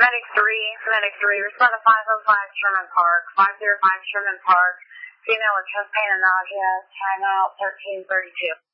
Medic 3, respond to 505 Sherman Park, 505 Sherman Park, female with chest pain and nausea, timeout 1332.